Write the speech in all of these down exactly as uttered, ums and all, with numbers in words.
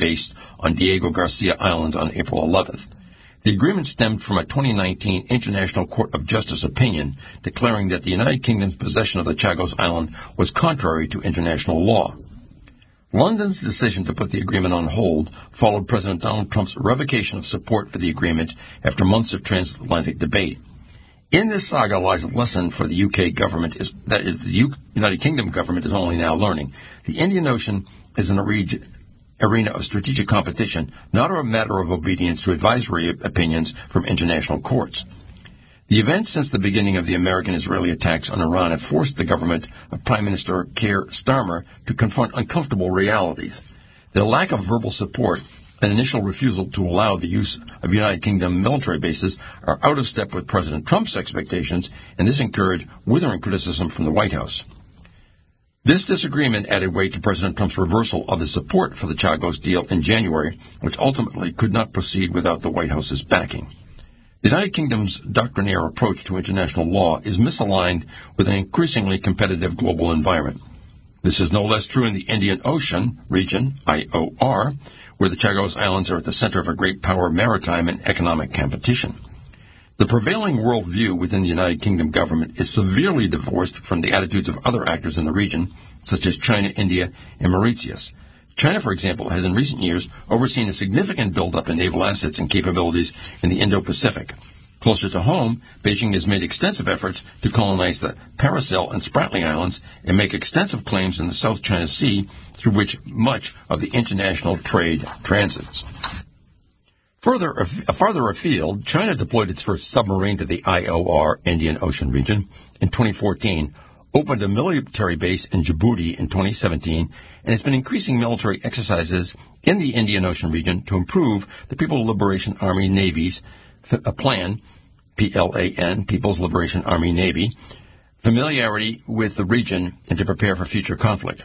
based on Diego Garcia Island on April eleventh. The agreement stemmed from a twenty nineteen International Court of Justice opinion declaring that the United Kingdom's possession of the Chagos Island was contrary to international law. London's decision to put the agreement on hold followed President Donald Trump's revocation of support for the agreement after months of transatlantic debate. In this saga lies a lesson for the U K government is, that is, the U- United Kingdom government is only now learning. The Indian Ocean is an arena of strategic competition, not a matter of obedience to advisory opinions from international courts. The events since the beginning of the American-Israeli attacks on Iran have forced the government of Prime Minister Keir Starmer to confront uncomfortable realities. The lack of verbal support and initial refusal to allow the use of United Kingdom military bases are out of step with President Trump's expectations, and this incurred withering criticism from the White House. This disagreement added weight to President Trump's reversal of his support for the Chagos deal in January, which ultimately could not proceed without the White House's backing. The United Kingdom's doctrinaire approach to international law is misaligned with an increasingly competitive global environment. This is no less true in the Indian Ocean region, I O R, where the Chagos Islands are at the center of a great power maritime and economic competition. The prevailing worldview within the United Kingdom government is severely divorced from the attitudes of other actors in the region, such as China, India, and Mauritius. China, for example, has in recent years overseen a significant buildup in naval assets and capabilities in the Indo-Pacific. Closer to home, Beijing has made extensive efforts to colonize the Paracel and Spratly Islands and make extensive claims in the South China Sea, through which much of the international trade transits. Further, farther afield, China deployed its first submarine to the I O R Indian Ocean region in twenty fourteen, opened a military base in Djibouti in twenty seventeen, and has been increasing military exercises in the Indian Ocean region to improve the People's Liberation Army Navy's a plan, P L A N, People's Liberation Army Navy, familiarity with the region and to prepare for future conflict.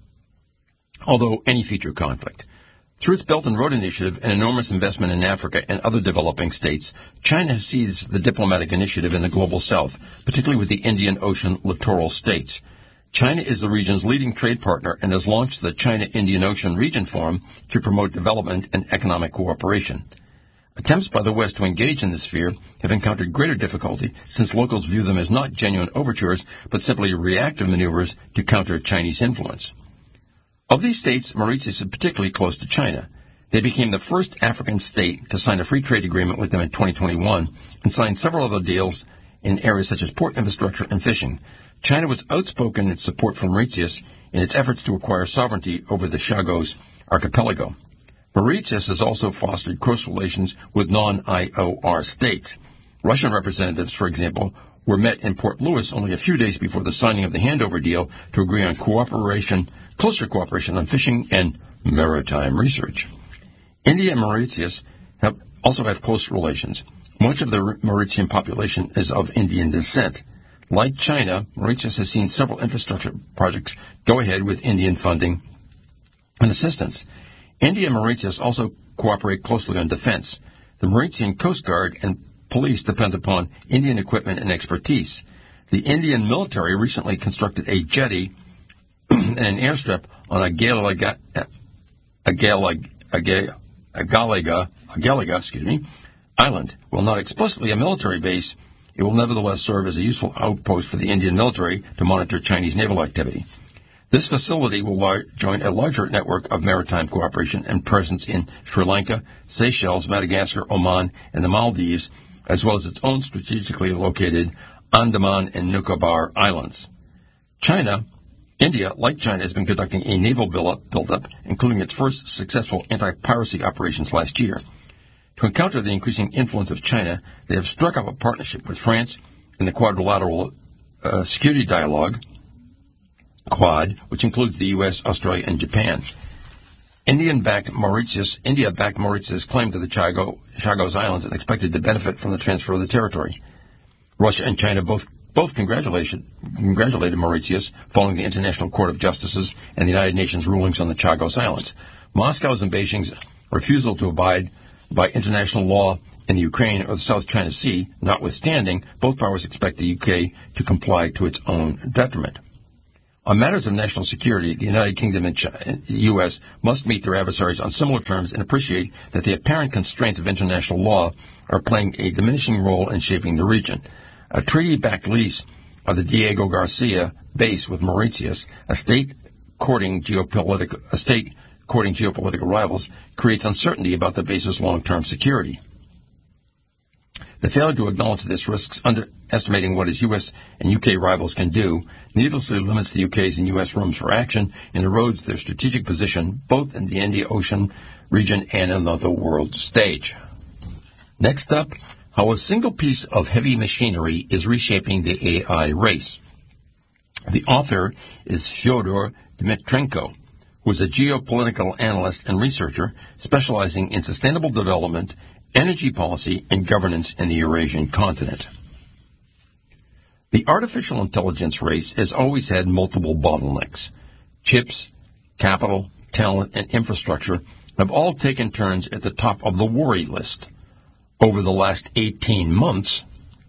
Although any future conflict. Through its Belt and Road Initiative and enormous investment in Africa and other developing states, China has seized the diplomatic initiative in the global south, particularly with the Indian Ocean littoral states. China is the region's leading trade partner and has launched the China-Indian Ocean Region Forum to promote development and economic cooperation. Attempts by the West to engage in this sphere have encountered greater difficulty since locals view them as not genuine overtures, but simply reactive maneuvers to counter Chinese influence. Of these states, Mauritius is particularly close to China. They became the first African state to sign a free trade agreement with them in twenty twenty-one and signed several other deals in areas such as port infrastructure and fishing. China was outspoken in its support for Mauritius in its efforts to acquire sovereignty over the Chagos archipelago. Mauritius has also fostered close relations with non-I O R states. Russian representatives, for example, were met in Port Louis only a few days before the signing of the handover deal to agree on cooperation, closer cooperation on fishing and maritime research. India and Mauritius have also have close relations. Much of the Mauritian population is of Indian descent. Like China, Mauritius has seen several infrastructure projects go ahead with Indian funding and assistance. India and Mauritius also cooperate closely on defense. The Mauritian Coast Guard and police depend upon Indian equipment and expertise. The Indian military recently constructed a jetty and an airstrip on a Galaga, a Galaga, a Galaga, a Galaga, a Galaga, excuse me, island. While not explicitly a military base, it will nevertheless serve as a useful outpost for the Indian military to monitor Chinese naval activity. This facility will lar- join a larger network of maritime cooperation and presence in Sri Lanka, Seychelles, Madagascar, Oman, and the Maldives, as well as its own strategically located Andaman and Nicobar Islands. China, India, like China, has been conducting a naval buildup, including its first successful anti-piracy operations last year. To encounter the increasing influence of China, they have struck up a partnership with France in the Quadrilateral uh, Security Dialogue, Quad, which includes the U S, Australia, and Japan. Indian-backed Mauritius, India-backed Mauritius claim to the Chago, Chagos Islands and expected to benefit from the transfer of the territory. Russia and China both both congratulated, congratulated Mauritius following the International Court of Justices and the United Nations rulings on the Chagos Islands. Moscow's and Beijing's refusal to abide by international law in the Ukraine or the South China Sea, notwithstanding, both powers expect the U K to comply to its own detriment. On matters of national security, the United Kingdom and the U S must meet their adversaries on similar terms and appreciate that the apparent constraints of international law are playing a diminishing role in shaping the region. A treaty-backed lease of the Diego Garcia base with Mauritius, a state courting geopolitical, a state courting geopolitical rivals, creates uncertainty about the base's long-term security. The failure to acknowledge this risks underestimating what its U S and U K rivals can do, needlessly limits the U K's and U S rooms for action, and erodes their strategic position both in the Indian Ocean region and on the world stage. Next up, how a single piece of heavy machinery is reshaping the A I race. The author is Fyodor Dmitrenko, who is a geopolitical analyst and researcher specializing in sustainable development, energy policy, and governance in the Eurasian continent. The artificial intelligence race has always had multiple bottlenecks. Chips, capital, talent, and infrastructure have all taken turns at the top of the worry list. Over the last eighteen months,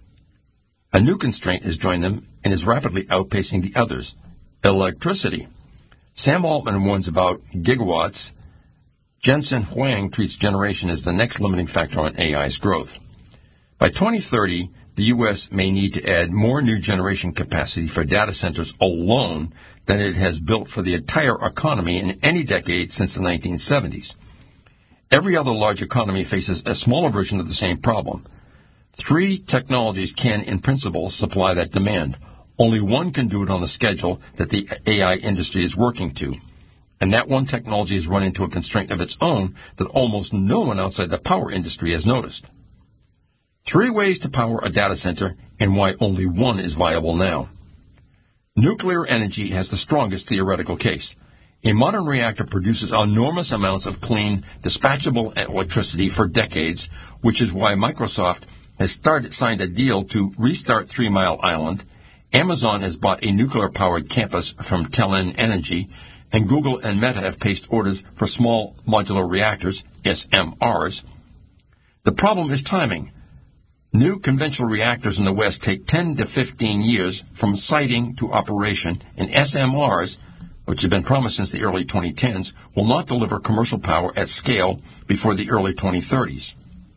a new constraint has joined them and is rapidly outpacing the others: electricity. Sam Altman warns about gigawatts. Jensen Huang treats generation as the next limiting factor on A I's growth. By twenty thirty, the U S may need to add more new generation capacity for data centers alone than it has built for the entire economy in any decade since the nineteen seventies. Every other large economy faces a smaller version of the same problem. Three technologies can, in principle, supply that demand. Only one can do it on the schedule that the A I industry is working to. And that one technology has run into a constraint of its own that almost no one outside the power industry has noticed. Three ways to power a data center and why only one is viable now. Nuclear energy has the strongest theoretical case. A modern reactor produces enormous amounts of clean, dispatchable electricity for decades, which is why Microsoft has started, signed a deal to restart Three Mile Island, Amazon has bought a nuclear-powered campus from Telen Energy, and Google and Meta have placed orders for small modular reactors, S M Rs. The problem is timing. New conventional reactors in the West take ten to fifteen years from siting to operation, and S M Rs, which have been promised since the early twenty tens, will not deliver commercial power at scale before the early twenty thirties.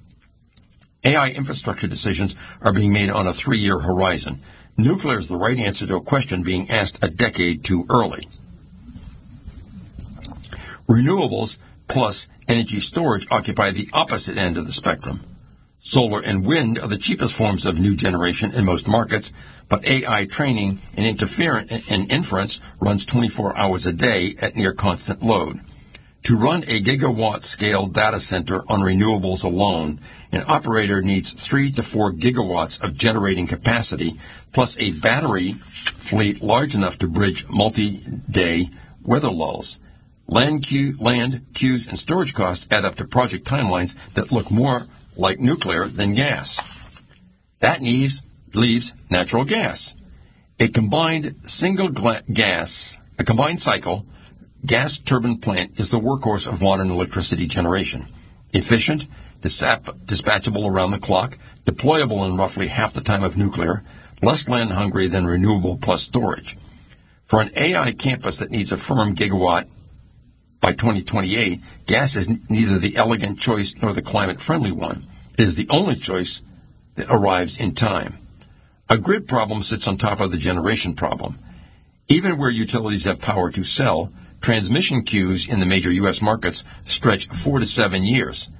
A I infrastructure decisions are being made on a three-year horizon. Nuclear is the right answer to a question being asked a decade too early. Renewables plus energy storage occupy the opposite end of the spectrum. Solar and wind are the cheapest forms of new generation in most markets, but A I training and interference and inference runs twenty-four hours a day at near constant load. To run a gigawatt-scale data center on renewables alone, an operator needs three to four gigawatts of generating capacity, plus a battery fleet large enough to bridge multi-day weather lulls. Land, queue, land, queues, and storage costs add up to project timelines that look more like nuclear than gas. That leaves, leaves natural gas. A combined single gla- gas, a combined cycle gas turbine plant is the workhorse of modern electricity generation. Efficient, disap- dispatchable around the clock, deployable in roughly half the time of nuclear, less land hungry than renewable plus storage. For an A I campus that needs a firm gigawatt by twenty twenty-eight, gas is neither the elegant choice nor the climate-friendly one. It is the only choice that arrives in time. A grid problem sits on top of the generation problem. Even where utilities have power to sell, transmission queues in the major U S markets stretch four to seven years.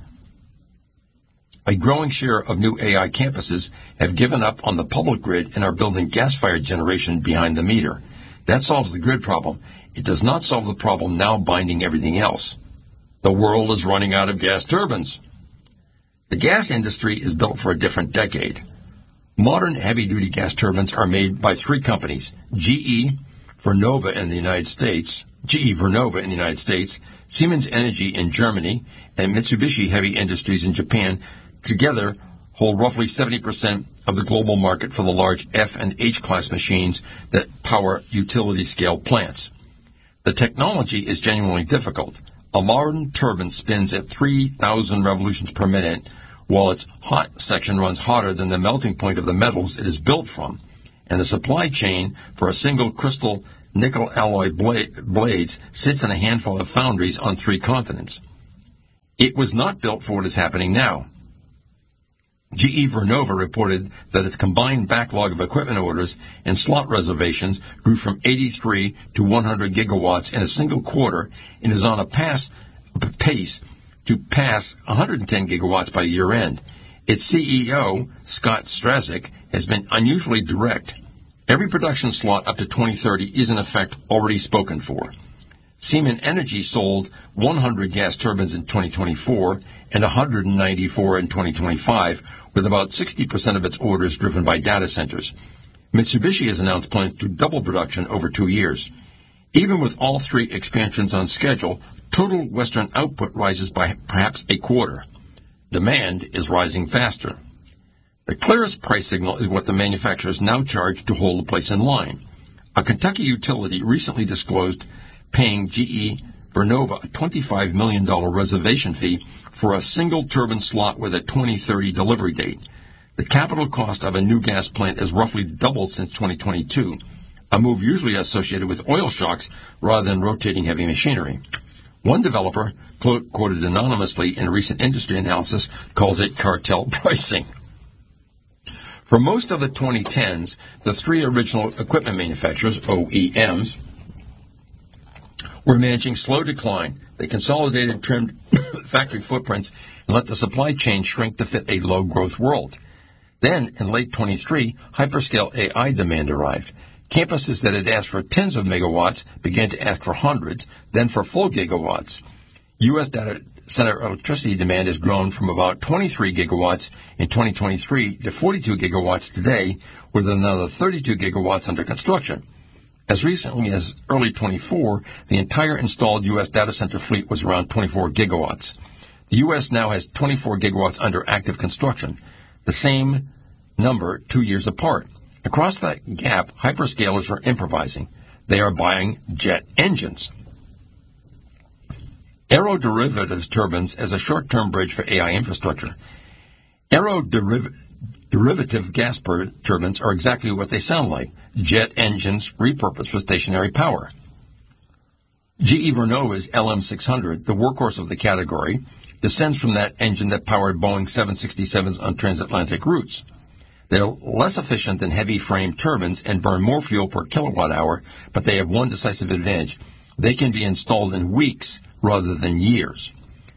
A growing share of new A I campuses have given up on the public grid and are building gas-fired generation behind the meter. That solves the grid problem. It does not solve the problem now binding everything else. The world is running out of gas turbines. The gas industry is built for a different decade. Modern heavy-duty gas turbines are made by three companies: G E Vernova in the United States, G E Vernova in the United States, Siemens Energy in Germany, and Mitsubishi Heavy Industries in Japan. Together hold roughly seventy percent of the global market for the large F and H-class machines that power utility-scale plants. The technology is genuinely difficult. A modern turbine spins at three thousand revolutions per minute, while its hot section runs hotter than the melting point of the metals it is built from, and the supply chain for a single crystal nickel alloy bla- blades sits in a handful of foundries on three continents. It was not built for what is happening now. G E Vernova reported that its combined backlog of equipment orders and slot reservations grew from eighty-three to one hundred gigawatts in a single quarter and is on a pass, a pace to pass one hundred ten gigawatts by year end. Its C E O, Scott Strazik, has been unusually direct. Every production slot up to twenty thirty is in effect already spoken for. Siemens Energy sold one hundred gas turbines in twenty twenty-four and one hundred ninety-four in twenty twenty-five, with about sixty percent of its orders driven by data centers. Mitsubishi has announced plans to double production over two years. Even with all three expansions on schedule, total Western output rises by perhaps a quarter. Demand is rising faster. The clearest price signal is what the manufacturers now charge to hold the place in line. A Kentucky utility recently disclosed paying G E Vernova a twenty-five million dollars reservation fee for a single turbine slot with a twenty thirty delivery date. The capital cost of a new gas plant has roughly doubled since twenty twenty-two, a move usually associated with oil shocks rather than rotating heavy machinery. One developer, quoted anonymously in a recent industry analysis, calls it cartel pricing. For most of the twenty tens, the three original equipment manufacturers, O E Ms, were managing slow decline. They consolidated, trimmed factory footprints, and let the supply chain shrink to fit a low-growth world. Then, in late twenty-three, hyperscale A I demand arrived. Campuses that had asked for tens of megawatts began to ask for hundreds, then for full gigawatts. U S data center electricity demand has grown from about twenty-three gigawatts in twenty twenty-three to forty-two gigawatts today, with another thirty-two gigawatts under construction. As recently as early twenty-four, the entire installed U S data center fleet was around twenty-four gigawatts. The U S now has twenty-four gigawatts under active construction, the same number two years apart. Across that gap, hyperscalers are improvising. They are buying jet engines. Aeroderivative turbines as a short-term bridge for A I infrastructure. Aeroderivative gas turbines are exactly what they sound like, jet engines repurposed for stationary power. G E Vernova's L M six hundred, the workhorse of the category, descends from that engine that powered Boeing seven sixty-sevens on transatlantic routes. They're less efficient than heavy-frame turbines and burn more fuel per kilowatt hour, but they have one decisive advantage. They can be installed in weeks rather than years.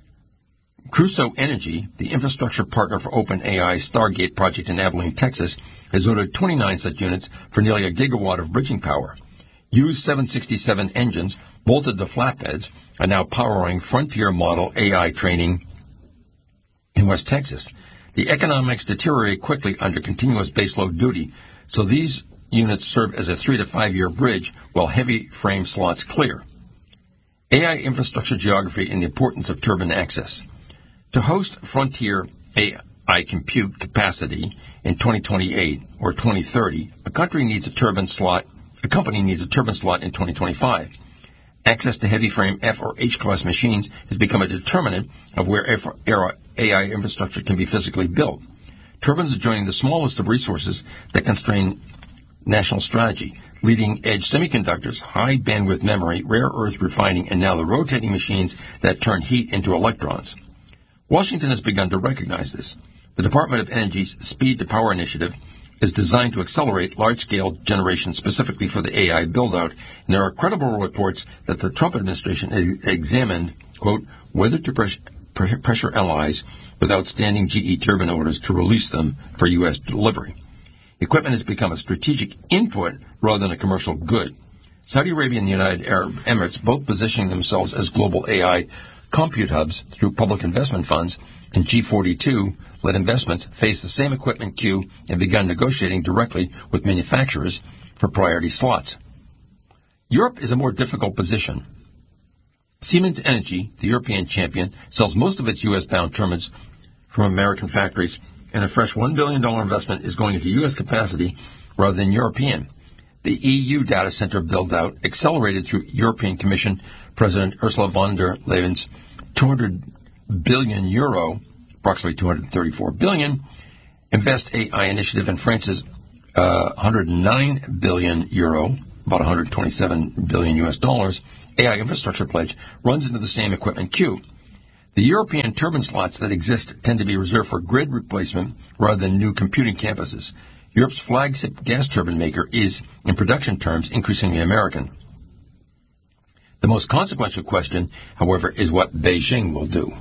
Crusoe Energy, the infrastructure partner for OpenAI's Stargate project in Abilene, Texas, has ordered twenty-nine such units for nearly a gigawatt of bridging power. Used seven sixty-seven engines, bolted to flatbeds, are now powering Frontier model A I training in West Texas. The economics deteriorate quickly under continuous baseload duty, so these units serve as a three to five year bridge while heavy frame slots clear. A I infrastructure geography and the importance of turbine access. To host Frontier A I compute capacity in twenty twenty-eight or twenty thirty, a country needs a turbine slot, a company needs a turbine slot in twenty twenty-five. Access to heavy frame F or H class machines has become a determinant of where A I infrastructure can be physically built. Turbines are joining the smallest of resources that constrain national strategy. Leading-edge semiconductors, high bandwidth memory, rare earth refining, and now the rotating machines that turn heat into electrons. Washington has begun to recognize this. The Department of Energy's Speed to Power initiative is designed to accelerate large-scale generation specifically for the A I build-out, and there are credible reports that the Trump administration has examined, quote, whether to press, pressure allies with outstanding G E turbine orders to release them for U S delivery. Equipment has become a strategic input rather than a commercial good. Saudi Arabia and the United Arab Emirates, both positioning themselves as global A I compute hubs through public investment funds, and G forty-two-led investments, face the same equipment queue and begun negotiating directly with manufacturers for priority slots. Europe is a more difficult position. Siemens Energy, the European champion, sells most of its U S-bound turbines from American factories, and a fresh one billion dollars investment is going into U S capacity rather than European. The E U data center build-out accelerated through European Commission President Ursula von der Leyen's two hundred billion euro, approximately two hundred thirty-four billion, Invest A I initiative, and France's uh, one hundred nine billion euro, about one hundred twenty-seven billion U S dollars, A I infrastructure pledge runs into the same equipment queue. The European turbine slots that exist tend to be reserved for grid replacement rather than new computing campuses. Europe's flagship gas turbine maker is, in production terms, increasingly American. The most consequential question, however, is what Beijing will do.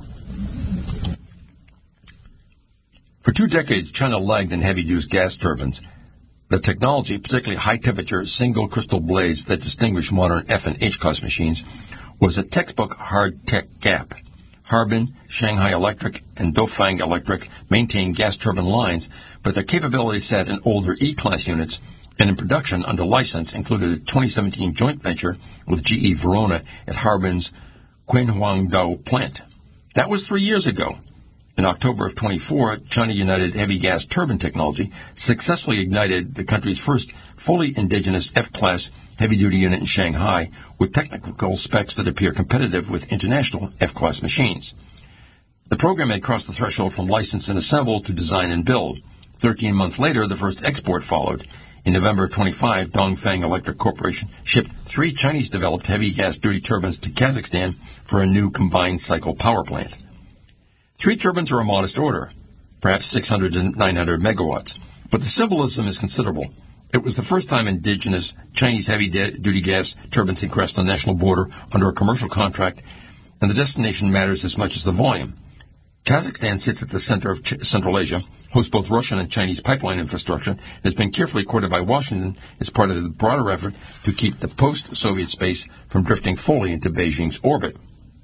For two decades, China lagged in heavy-duty gas turbines. The technology, particularly high-temperature single crystal blades that distinguish modern F and H-class machines, was a textbook hard-tech gap. Harbin, Shanghai Electric, and Dongfeng Electric maintained gas turbine lines, but their capability set in older E-class units and in production under license included a twenty seventeen joint venture with G E Verona at Harbin's Qinhuangdao plant. That was three years ago. In October of twenty-four, China United Heavy Gas Turbine Technology successfully ignited the country's first fully indigenous F-class heavy-duty unit in Shanghai with technical specs that appear competitive with international F-class machines. The program had crossed the threshold from license and assemble to design and build. Thirteen months later, the first export followed. In November of twenty-five, Dongfeng Electric Corporation shipped three Chinese-developed heavy gas-duty turbines to Kazakhstan for a new combined cycle power plant. Three turbines are a modest order, perhaps six hundred to nine hundred megawatts, but the symbolism is considerable. It was the first time indigenous Chinese heavy-duty gas turbines had crossed the national border under a commercial contract, and the destination matters as much as the volume. Kazakhstan sits at the center of Ch- Central Asia, hosts both Russian and Chinese pipeline infrastructure, and has been carefully courted by Washington as part of the broader effort to keep the post-Soviet space from drifting fully into Beijing's orbit.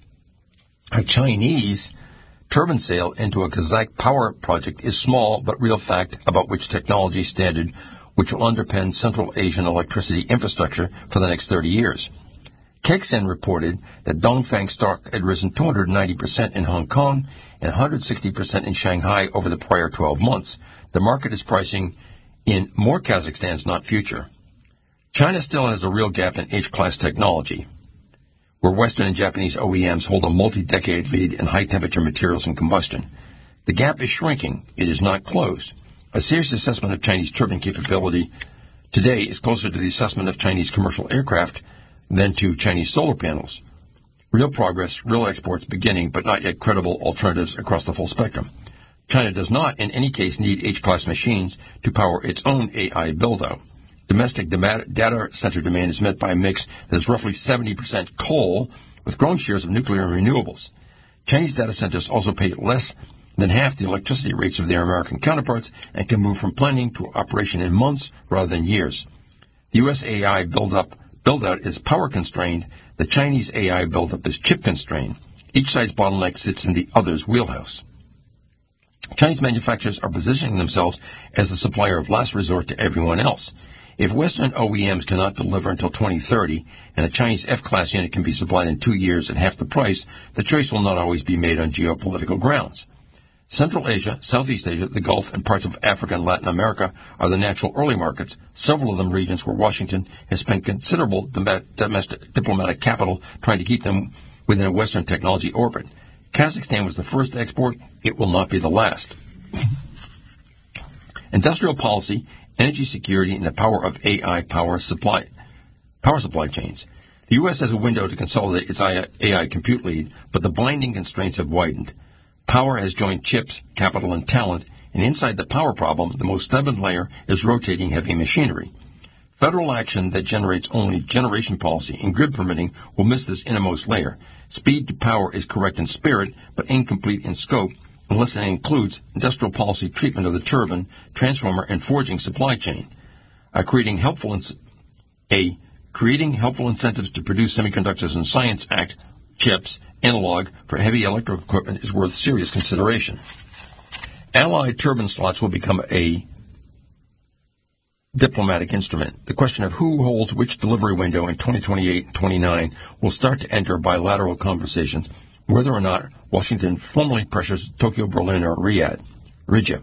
A Chinese turbine sale into a Kazakh power project is small but real fact about which technology standard which will underpin Central Asian electricity infrastructure for the next thirty years. Kexen reported that Dongfeng stock had risen two hundred ninety percent in Hong Kong and one hundred sixty percent in Shanghai over the prior twelve months. The market is pricing in more Kazakhstans, not future. China still has a real gap in H-class technology, where Western and Japanese O E Ms hold a multi-decade lead in high-temperature materials and combustion. The gap is shrinking. It is not closed. A serious assessment of Chinese turbine capability today is closer to the assessment of Chinese commercial aircraft than to Chinese solar panels. Real progress, real exports beginning, but not yet credible alternatives across the full spectrum. China does not, in any case, need H-class machines to power its own A I build-out. Domestic data center demand is met by a mix that is roughly seventy percent coal, with growing shares of nuclear and renewables. Chinese data centers also pay less than half the electricity rates of their American counterparts and can move from planning to operation in months rather than years. The U S A I build-up, build-out is power-constrained. The Chinese A I build-up is chip-constrained. Each side's bottleneck sits in the other's wheelhouse. Chinese manufacturers are positioning themselves as the supplier of last resort to everyone else. If Western O E Ms cannot deliver until twenty thirty and a Chinese F-class unit can be supplied in two years at half the price, the choice will not always be made on geopolitical grounds. Central Asia, Southeast Asia, the Gulf, and parts of Africa and Latin America are the natural early markets, several of them regions where Washington has spent considerable domestic diplomatic capital trying to keep them within a Western technology orbit. Kazakhstan was the first to export. It will not be the last. Industrial policy, energy security, and the power of A I power supply, power supply chains. The U S has a window to consolidate its A I compute lead, but the binding constraints have widened. Power has joined chips, capital, and talent, and inside the power problem, the most stubborn layer is rotating heavy machinery. Federal action that generates only generation policy and grid permitting will miss this innermost layer. Speed to power is correct in spirit, but incomplete in scope, unless it includes industrial policy treatment of the turbine, transformer, and forging supply chain. A creating helpful ins- a creating helpful incentives to produce Semiconductors and Science Act chips analog for heavy electrical equipment is worth serious consideration. Allied turbine slots will become a diplomatic instrument. The question of who holds which delivery window in twenty twenty-eight and twenty-nine will start to enter bilateral conversations, whether or not Washington formally pressures Tokyo, Berlin, or Riyadh. Riyadh.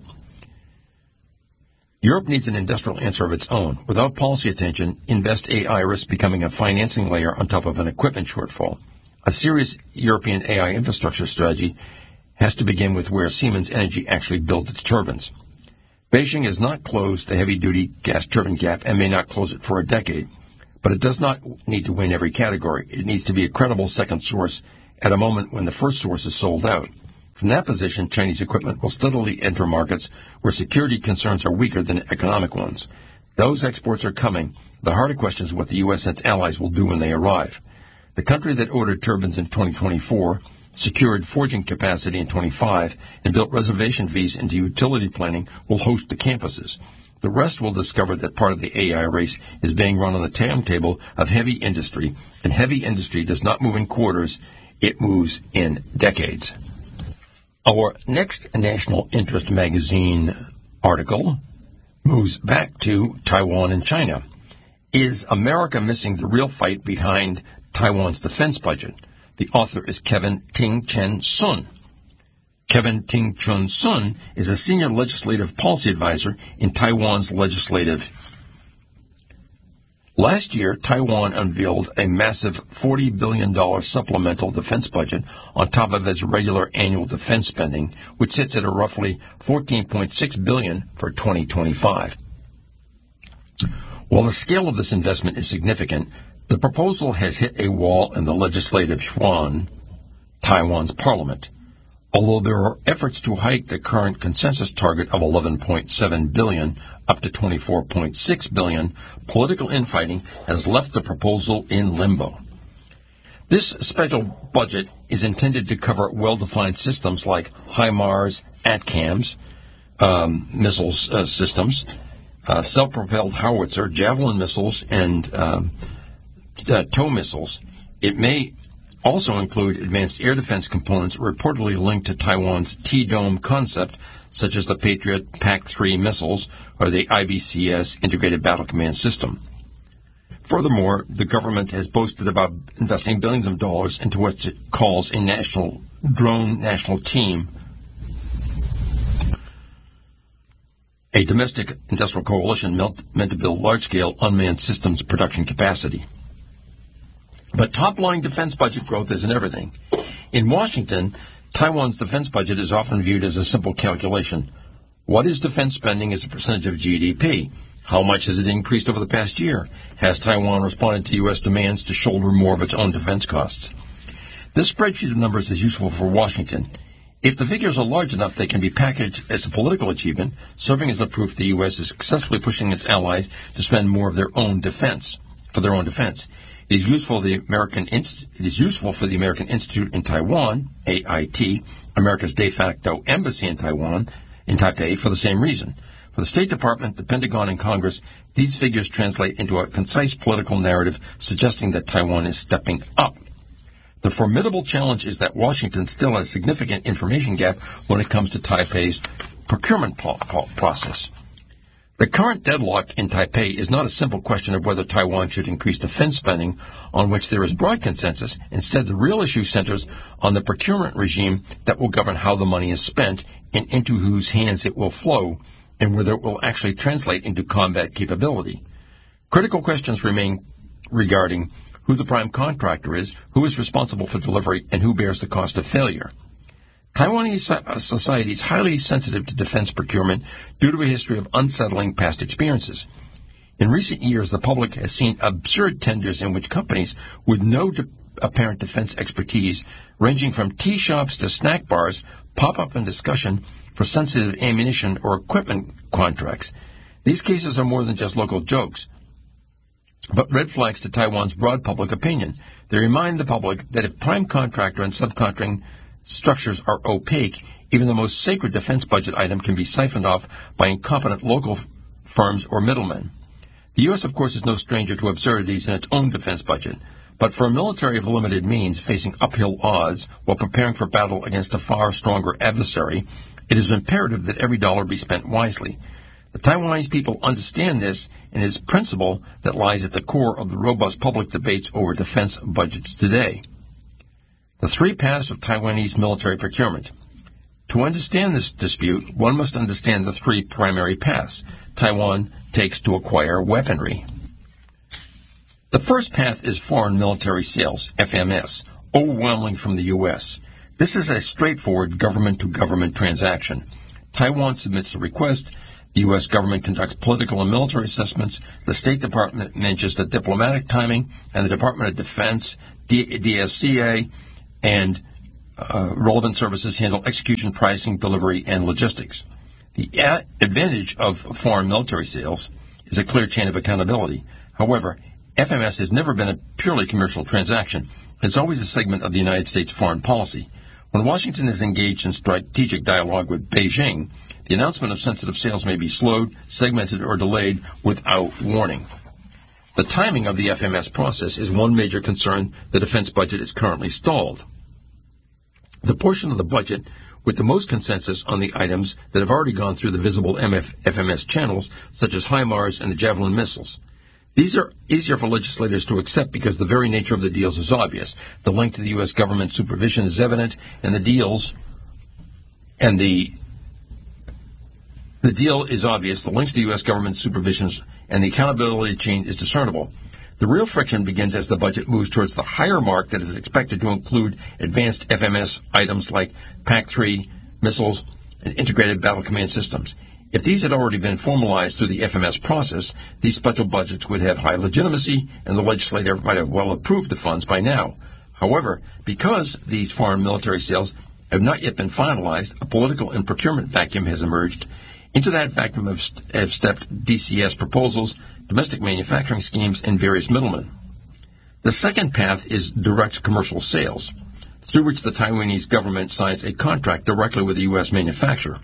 Europe needs an industrial answer of its own. Without policy attention, Invest A I risks becoming a financing layer on top of an equipment shortfall. A serious European A I infrastructure strategy has to begin with where Siemens Energy actually builds its turbines. Beijing has not closed the heavy-duty gas turbine gap and may not close it for a decade. But it does not need to win every category. It needs to be a credible second source at a moment when the first source is sold out. From that position, Chinese equipment will steadily enter markets where security concerns are weaker than economic ones. Those exports are coming. The harder question is what the U S and its allies will do when they arrive. The country that ordered turbines in twenty twenty-four, secured forging capacity in twenty-five, and built reservation fees into utility planning will host the campuses. The rest will discover that part of the A I race is being run on the timetable of heavy industry, and heavy industry does not move in quarters, it moves in decades. Our next National Interest Magazine article moves back to Taiwan and China. Is America missing the real fight behind Taiwan's defense budget? The author is Kevin Ting-Chen Sun. Kevin Ting-Chen Sun is a senior legislative policy advisor in Taiwan's legislative. Last year, Taiwan unveiled a massive forty billion dollars supplemental defense budget on top of its regular annual defense spending, which sits at a roughly fourteen point six billion dollars for twenty twenty-five. While the scale of this investment is significant, the proposal has hit a wall in the legislative yuan, Taiwan's parliament. Although there are efforts to hike the current consensus target of eleven point seven billion dollars up to twenty-four point six billion dollars, political infighting has left the proposal in limbo. This special budget is intended to cover well-defined systems like HIMARS, ATACMS, um, missiles uh, systems, uh, self-propelled howitzer, javelin missiles, and um, uh, tow missiles. It may also include advanced air defense components reportedly linked to Taiwan's T-dome concept, such as the Patriot P A C three missiles or the I B C S Integrated Battle Command System. Furthermore, the government has boasted about investing billions of dollars into what it calls a national drone national team, a domestic industrial coalition meant to build large-scale unmanned systems production capacity. But top-line defense budget growth isn't everything. In Washington, Taiwan's defense budget is often viewed as a simple calculation. What is defense spending as a percentage of G D P? How much has it increased over the past year? Has Taiwan responded to U S demands to shoulder more of its own defense costs? This spreadsheet of numbers is useful for Washington. If the figures are large enough, they can be packaged as a political achievement, serving as the proof the U S is successfully pushing its allies to spend more of their own defense, for their own defense. It is useful the American Inst- it is useful for the American Institute in Taiwan, A I T, America's de facto embassy in Taiwan, in Taipei, for the same reason. For the State Department, the Pentagon, and Congress, these figures translate into a concise political narrative suggesting that Taiwan is stepping up. The formidable challenge is that Washington still has a significant information gap when it comes to Taipei's procurement po- po- process. The current deadlock in Taipei is not a simple question of whether Taiwan should increase defense spending, on which there is broad consensus. Instead, the real issue centers on the procurement regime that will govern how the money is spent and into whose hands it will flow, and whether it will actually translate into combat capability. Critical questions remain regarding who the prime contractor is, who is responsible for delivery, and who bears the cost of failure. Taiwanese society is highly sensitive to defense procurement due to a history of unsettling past experiences. In recent years, the public has seen absurd tenders in which companies with no de- apparent defense expertise, ranging from tea shops to snack bars, pop up in discussion for sensitive ammunition or equipment contracts. These cases are more than just local jokes, but red flags to Taiwan's broad public opinion. They remind the public that if prime contractor and subcontracting structures are opaque, even the most sacred defense budget item can be siphoned off by incompetent local f- firms or middlemen. The U S, of course, is no stranger to absurdities in its own defense budget, but for a military of limited means facing uphill odds while preparing for battle against a far stronger adversary, it is imperative that every dollar be spent wisely. The Taiwanese people understand this, and it is principle that lies at the core of the robust public debates over defense budgets today. The three paths of Taiwanese military procurement. To understand this dispute, one must understand the three primary paths Taiwan takes to acquire weaponry. The first path is foreign military sales, F M S, overwhelmingly from the U S. This is a straightforward government-to-government transaction. Taiwan submits a request, The U S government conducts political and military assessments. The State Department manages the diplomatic timing, and the Department of Defense, D- DSCA, and uh, relevant services handle execution, pricing, delivery, and logistics. The a- advantage of foreign military sales is a clear chain of accountability. However, F M S has never been a purely commercial transaction. It's always a segment of the United States foreign policy. When Washington is engaged in strategic dialogue with Beijing, the announcement of sensitive sales may be slowed, segmented, or delayed without warning. The timing of the F M S process is one major concern. The defense budget is currently stalled. The portion of the budget with the most consensus on the items that have already gone through the visible M F F M S channels, such as HIMARS and the Javelin missiles. These are easier for legislators to accept because the very nature of the deals is obvious. The link to the U S government supervision is evident, and the deals and the the deal is obvious. The link to the U S government supervision and the accountability chain is discernible. The real friction begins as the budget moves towards the higher mark that is expected to include advanced F M S items like P A C three missiles and integrated battle command systems. If these had already been formalized through the F M S process, these special budgets would have high legitimacy, and the legislator might have well approved the funds by now. However, because these foreign military sales have not yet been finalized, a political and procurement vacuum has emerged. Into that vacuum have, st- have stepped D C S proposals, domestic manufacturing schemes, and various middlemen. The second path is direct commercial sales, through which the Taiwanese government signs a contract directly with a U S manufacturer.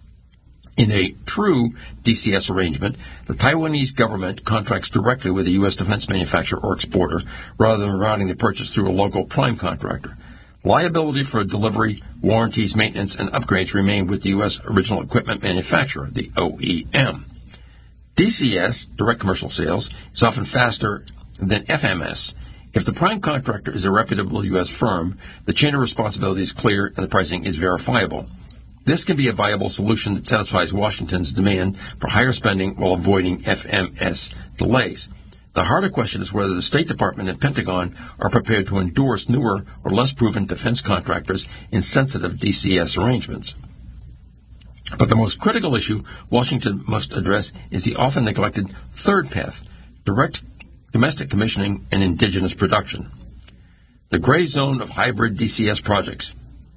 In a true D C S arrangement, the Taiwanese government contracts directly with a U S defense manufacturer or exporter, rather than routing the purchase through a local prime contractor. Liability for delivery, warranties, maintenance, and upgrades remain with the U S original equipment manufacturer, the O E M. D C S, direct commercial sales, is often faster than F M S. If the prime contractor is a reputable U S firm, the chain of responsibility is clear and the pricing is verifiable. This can be a viable solution that satisfies Washington's demand for higher spending while avoiding F M S delays. The harder question is whether the State Department and Pentagon are prepared to endorse newer or less proven defense contractors in sensitive D C S arrangements. But the most critical issue Washington must address is the often neglected third path, direct domestic commissioning and indigenous production. The gray zone of hybrid D C S projects.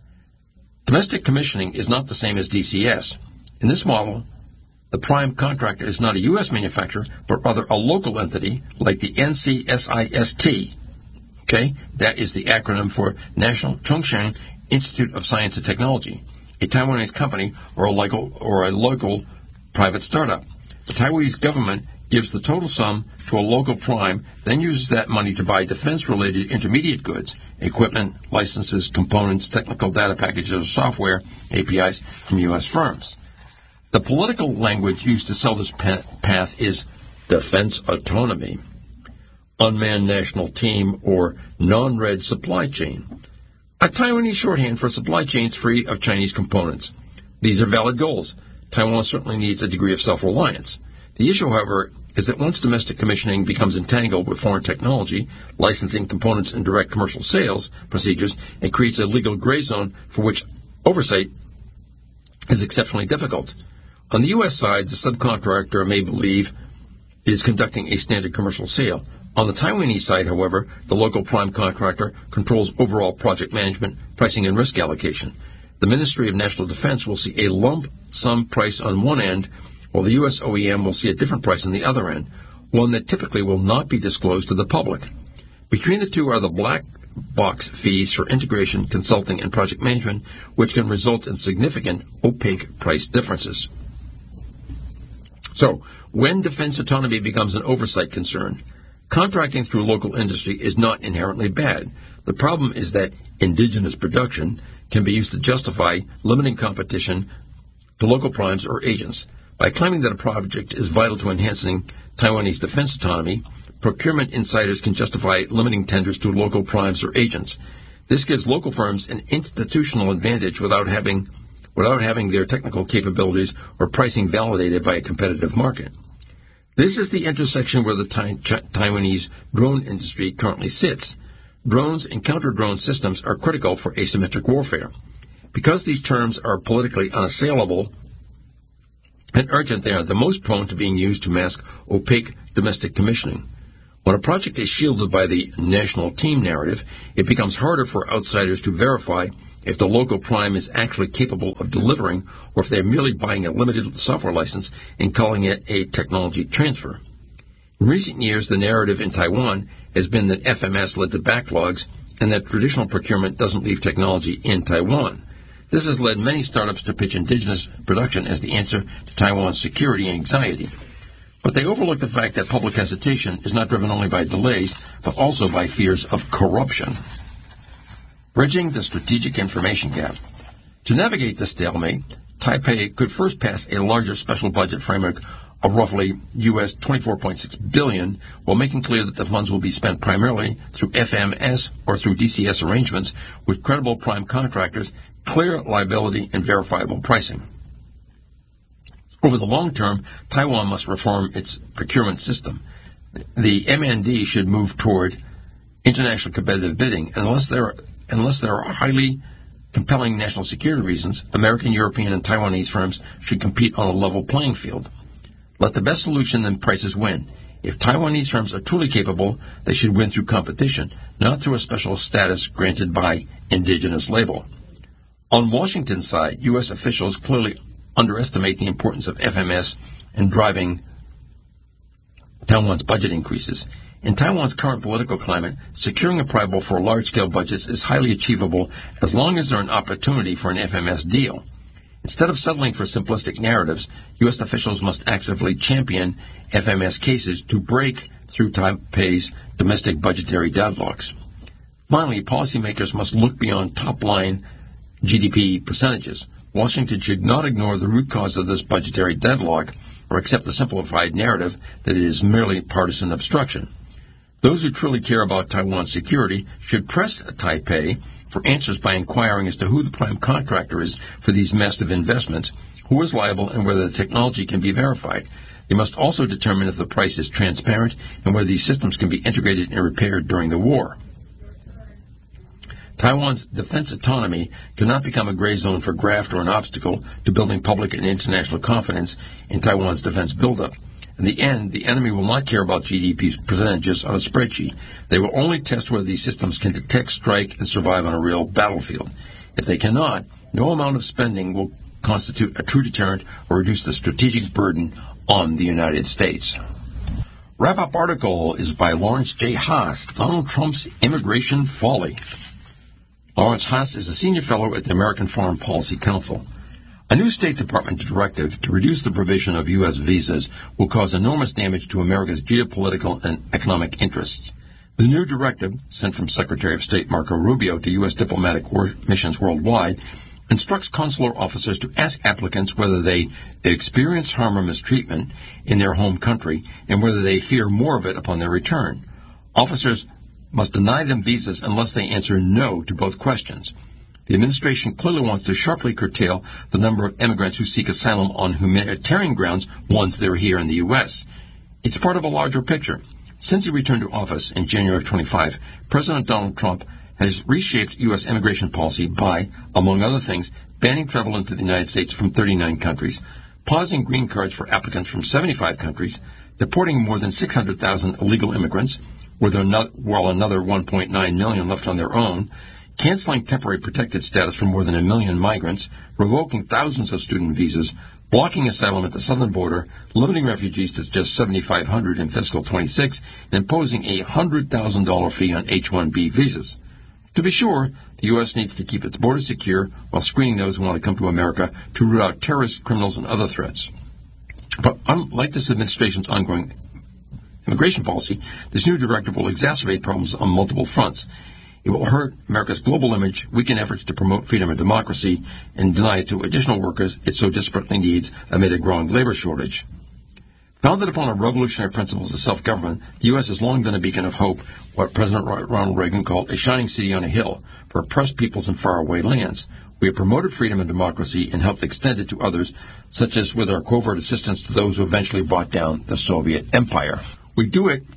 Domestic commissioning is not the same as D C S. In this model, the prime contractor is not a U S manufacturer, but rather a local entity like the N C S I S T. Okay, that is the acronym for National Chung-Chang Institute of Science and Technology, a Taiwanese company or a local or a local private startup. The Taiwanese government gives the total sum to a local prime, then uses that money to buy defense-related intermediate goods, equipment, licenses, components, technical data packages, or software, A P Is, from U S firms. The political language used to sell this path is defense autonomy, unmanned national team, or non-red supply chain, a Taiwanese shorthand for supply chains free of Chinese components. These are valid goals. Taiwan certainly needs a degree of self-reliance. The issue, however, is that once domestic commissioning becomes entangled with foreign technology, licensing components, and direct commercial sales procedures, it creates a legal gray zone for which oversight is exceptionally difficult. On the U S side, the subcontractor may believe it is conducting a standard commercial sale. On the Taiwanese side, however, the local prime contractor controls overall project management, pricing, and risk allocation. The Ministry of National Defense will see a lump sum price on one end, while the U S O E M will see a different price on the other end, one that typically will not be disclosed to the public. Between the two are the black box fees for integration, consulting, and project management, which can result in significant opaque price differences. So, when defense autonomy becomes an oversight concern, contracting through local industry is not inherently bad. The problem is that indigenous production can be used to justify limiting competition to local primes or agents. By claiming that a project is vital to enhancing Taiwanese defense autonomy, procurement insiders can justify limiting tenders to local primes or agents. This gives local firms an institutional advantage without having without having their technical capabilities or pricing validated by a competitive market. This is the intersection where the Tai- Taiwanese drone industry currently sits. Drones and counter-drone systems are critical for asymmetric warfare. Because these terms are politically unassailable, At urgent, they are the most prone to being used to mask opaque domestic commissioning. When a project is shielded by the national team narrative, it becomes harder for outsiders to verify if the local prime is actually capable of delivering or if they're merely buying a limited software license and calling it a technology transfer. In recent years, the narrative in Taiwan has been that F M S led to backlogs and that traditional procurement doesn't leave technology in Taiwan. This has led many startups to pitch indigenous production as the answer to Taiwan's security anxiety. But they overlook the fact that public hesitation is not driven only by delays, but also by fears of corruption. Bridging the strategic information gap. To navigate this stalemate, Taipei could first pass a larger special budget framework of roughly U S twenty-four point six billion dollars, while making clear that the funds will be spent primarily through F M S or through D C S arrangements with credible prime contractors, clear liability, and verifiable pricing. Over the long term, Taiwan must reform its procurement system. The M N D should move toward international competitive bidding, unless there are, unless there are highly compelling national security reasons. American, European, and Taiwanese firms should compete on a level playing field. Let the best solution and prices win. If Taiwanese firms are truly capable, they should win through competition, not through a special status granted by indigenous label. On Washington's side, U S officials clearly underestimate the importance of F M S in driving Taiwan's budget increases. In Taiwan's current political climate, securing approval for large-scale budgets is highly achievable as long as there is an opportunity for an F M S deal. Instead of settling for simplistic narratives, U S officials must actively champion F M S cases to break through Taipei's domestic budgetary deadlocks. Finally, policymakers must look beyond top-line G D P percentages. Washington should not ignore the root cause of this budgetary deadlock or accept the simplified narrative that it is merely partisan obstruction. Those who truly care about Taiwan's security should press Taipei for answers by inquiring as to who the prime contractor is for these massive investments, who is liable, and whether the technology can be verified. They must also determine if the price is transparent and whether these systems can be integrated and repaired during the war. Taiwan's defense autonomy cannot become a gray zone for graft or an obstacle to building public and international confidence in Taiwan's defense buildup. In the end, the enemy will not care about G D P percentages on a spreadsheet. They will only test whether these systems can detect, strike, and survive on a real battlefield. If they cannot, no amount of spending will constitute a true deterrent or reduce the strategic burden on the United States. Wrap-up article is by Lawrence J. Haas, Donald Trump's Immigration Folly. Lawrence Haas is a senior fellow at the American Foreign Policy Council. A new State Department directive to reduce the provision of U S visas will cause enormous damage to America's geopolitical and economic interests. The new directive, sent from Secretary of State Marco Rubio to U S diplomatic war- missions worldwide, instructs consular officers to ask applicants whether they experience harm or mistreatment in their home country and whether they fear more of it upon their return. Officers must deny them visas unless they answer no to both questions. The administration clearly wants to sharply curtail the number of immigrants who seek asylum on humanitarian grounds once they're here in the U S. It's part of a larger picture. Since he returned to office in January of twenty-five, President Donald Trump has reshaped U S immigration policy by, among other things, banning travel into the United States from thirty-nine countries, pausing green cards for applicants from seventy-five countries, deporting more than six hundred thousand illegal immigrants, while another one point nine million left on their own, canceling temporary protected status for more than a million migrants, revoking thousands of student visas, blocking asylum at the southern border, limiting refugees to just seventy-five hundred in fiscal twenty-six, and imposing a one hundred thousand dollars fee on H one B visas. To be sure, the U S needs to keep its borders secure while screening those who want to come to America to root out terrorists, criminals, and other threats. But unlike this administration's ongoing immigration policy, this new directive will exacerbate problems on multiple fronts. It will hurt America's global image, weaken efforts to promote freedom and democracy, and deny it to additional workers it so desperately needs amid a growing labor shortage. Founded upon our revolutionary principles of self-government, the U S has long been a beacon of hope, what President Ronald Reagan called a shining city on a hill for oppressed peoples in faraway lands. We have promoted freedom and democracy and helped extend it to others, such as with our covert assistance to those who eventually brought down the Soviet Empire. We do it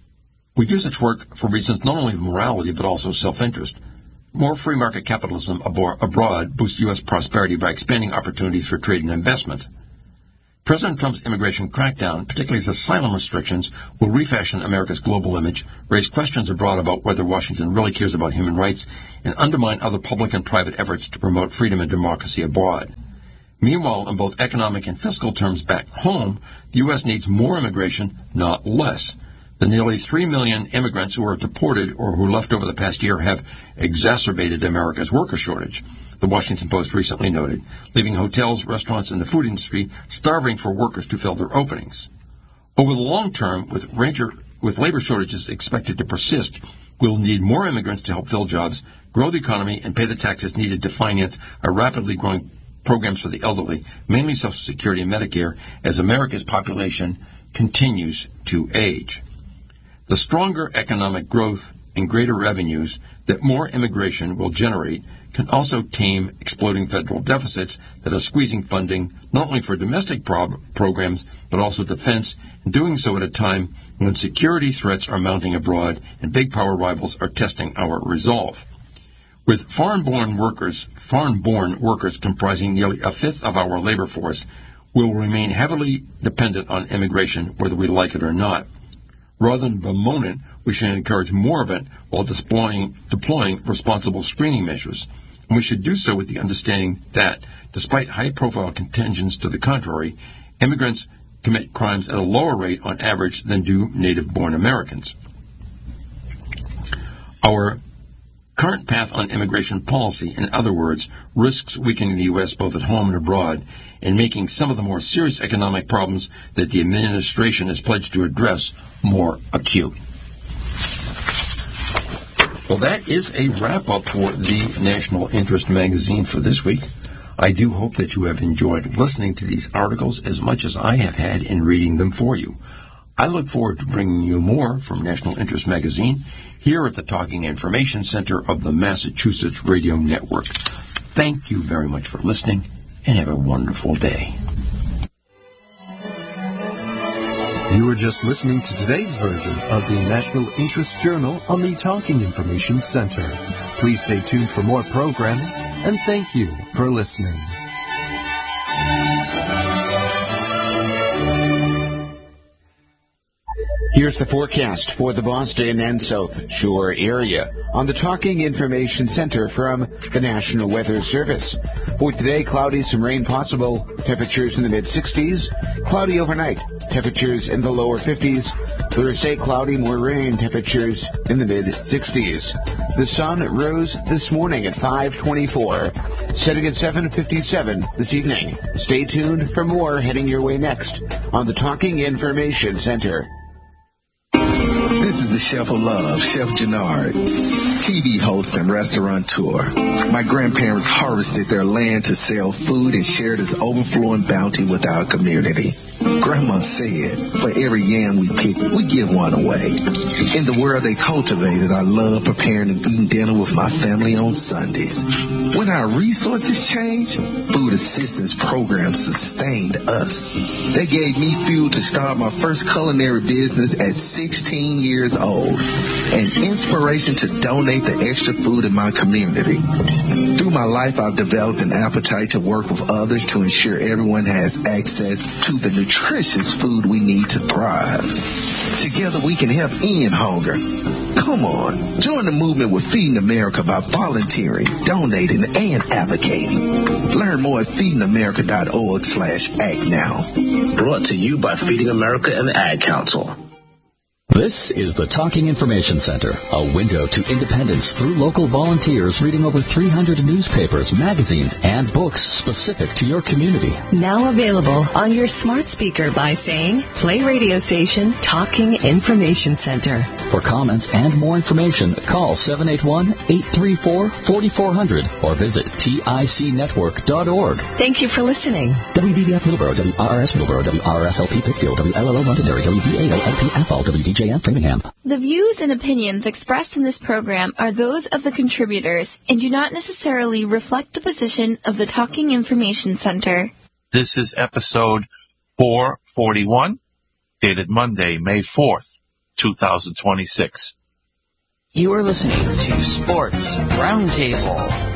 We do such work for reasons not only of morality but also self-interest. More free market capitalism abroad boosts U S prosperity by expanding opportunities for trade and investment. President Trump's immigration crackdown, particularly his asylum restrictions, will refashion America's global image, raise questions abroad about whether Washington really cares about human rights, and undermine other public and private efforts to promote freedom and democracy abroad. Meanwhile, in both economic and fiscal terms back home, the U S needs more immigration, not less. The nearly three million immigrants who were deported or who left over the past year have exacerbated America's worker shortage, the Washington Post recently noted, leaving hotels, restaurants, and the food industry starving for workers to fill their openings. Over the long term, with, ranger, with labor shortages expected to persist, we'll need more immigrants to help fill jobs, grow the economy, and pay the taxes needed to finance our rapidly growing programs for the elderly, mainly Social Security and Medicare, as America's population continues to age. The stronger economic growth and greater revenues that more immigration will generate can also tame exploding federal deficits that are squeezing funding not only for domestic prob- programs but also defense, and doing so at a time when security threats are mounting abroad and big power rivals are testing our resolve. With foreign-born workers, foreign-born workers comprising nearly a fifth of our labor force, we will remain heavily dependent on immigration whether we like it or not. Rather than bemoan it, we should encourage more of it while deploying, deploying responsible screening measures. And we should do so with the understanding that, despite high-profile contentions to the contrary, immigrants commit crimes at a lower rate on average than do native-born Americans. Our current path on immigration policy, in other words, risks weakening the U S both at home and abroad and making some of the more serious economic problems that the administration has pledged to address more acute. Well, that is a wrap-up for the National Interest magazine for this week. I do hope that you have enjoyed listening to these articles as much as I have had in reading them for you. I look forward to bringing you more from National Interest magazine here at the Talking Information Center of the Massachusetts Radio Network. Thank you very much for listening, and have a wonderful day. You were just listening to today's version of the National Interest Journal on the Talking Information Center. Please stay tuned for more programming, and thank you for listening. Here's the forecast for the Boston and South Shore area on the Talking Information Center from the National Weather Service. For today, cloudy, some rain possible, temperatures in the mid-sixties. Cloudy overnight, temperatures in the lower fifties. Thursday, cloudy, more rain, temperatures in the mid-sixties. The sun rose this morning at five twenty-four, setting at seven fifty-seven this evening. Stay tuned for more heading your way next on the Talking Information Center. This is the Chef of Love, Chef Gennard, T V host and restaurateur. My grandparents harvested their land to sell food and share this overflowing bounty with our community. Grandma said, for every yam we pick, we give one away. In the world they cultivated, I love preparing and eating dinner with my family on Sundays. When our resources changed, food assistance programs sustained us. They gave me fuel to start my first culinary business at sixteen years old, and inspiration to donate the extra food in my community. Through my life, I've developed an appetite to work with others to ensure everyone has access to the nutritious food we need to thrive. Together we can help end hunger. Come on, join the movement with Feeding America by volunteering, donating, and advocating. Learn more at feeding america dot org slash act now. Brought to you by Feeding America and the Ad Council. This is the Talking Information Center, a window to independence through local volunteers reading over three hundred newspapers, magazines, and books specific to your community. Now available on your smart speaker by saying, play radio station Talking Information Center. For comments and more information, call seven eight one, eight three four, four four zero zero or visit tic network dot org. Thank you for listening. W D B F Middleborough, W R R S Middleborough, W R R S L P Pittsfield, W L L O Londonderry, W V A O L P Athol, W D J M Framingham. The views and opinions expressed in this program are those of the contributors and do not necessarily reflect the position of the Talking Information Center. This is episode four forty-one, dated Monday, May fourth, two thousand twenty-six. You are listening to Sports Roundtable.